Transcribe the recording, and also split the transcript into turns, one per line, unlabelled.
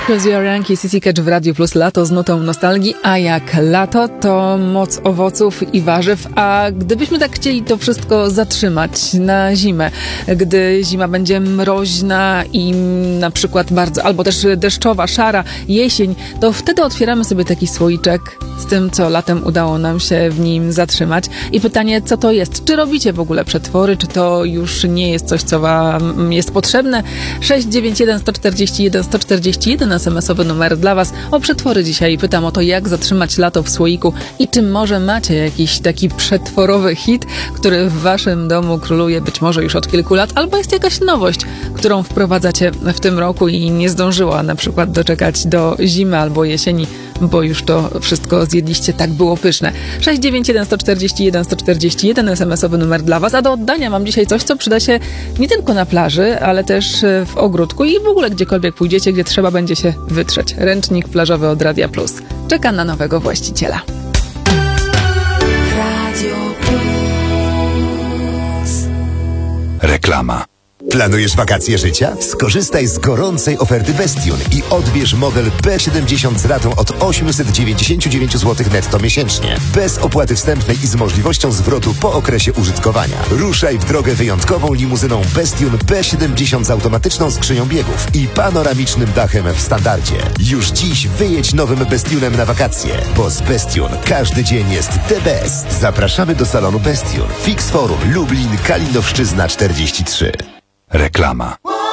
Crazy Yankee, City Catch w Radiu Plus. Lato z nutą nostalgii, a jak lato, to moc owoców i warzyw, a gdybyśmy tak chcieli to wszystko zatrzymać na zimę, gdy zima będzie mroźna i na przykład bardzo, albo też deszczowa, szara, jesień, to wtedy otwieramy sobie taki słoiczek z tym, co latem udało nam się w nim zatrzymać. I pytanie, co to jest? Czy robicie w ogóle przetwory? Czy to już nie jest coś, co wam jest potrzebne? 691 141 141 SMS-owy numer dla was. O przetwory dzisiaj pytam o to, jak zatrzymać lato w słoiku i czy może macie jakiś taki przetworowy hit, który w waszym domu króluje być może już od kilku lat, albo jest jakaś nowość, którą wprowadzacie w tym roku i nie zdążyła na przykład doczekać do zimy albo jesieni, bo już to wszystko zjedliście, tak było pyszne. 691 141 141 SMS-owy numer dla was, a do oddania mam dzisiaj coś, co przyda się nie tylko na plaży, ale też w ogródku i w ogóle gdziekolwiek pójdziecie, gdzie trzeba będzie się wytrzeć. Ręcznik plażowy od Radia Plus czeka na nowego właściciela.
Radio Plus.
Reklama.
Planujesz wakacje życia? Skorzystaj z gorącej oferty Bestion i odbierz model B70 z ratą od 899 zł netto miesięcznie. Bez opłaty wstępnej i z możliwością zwrotu po okresie użytkowania. Ruszaj w drogę wyjątkową limuzyną Bestion B70 z automatyczną skrzynią biegów i panoramicznym dachem w standardzie. Już dziś wyjedź nowym Bestionem na wakacje, bo z Bestion każdy dzień jest the best. Zapraszamy do salonu Bestion. Fix Forum Lublin, Kalinowszczyzna 43.
Reklama.